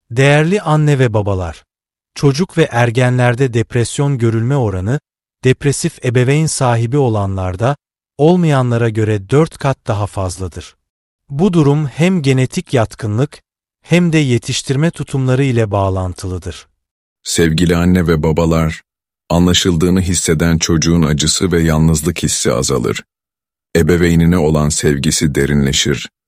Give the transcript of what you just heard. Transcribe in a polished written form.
Değerli anne ve babalar, çocuk ve ergenlerde depresyon görülme oranı, depresif ebeveyn sahibi olanlarda, olmayanlara göre 4 kat daha fazladır. Bu durum hem genetik yatkınlık hem de yetiştirme tutumları ile bağlantılıdır. Sevgili anne ve babalar, anlaşıldığını hisseden çocuğun acısı ve yalnızlık hissi azalır. Ebeveynine olan sevgisi derinleşir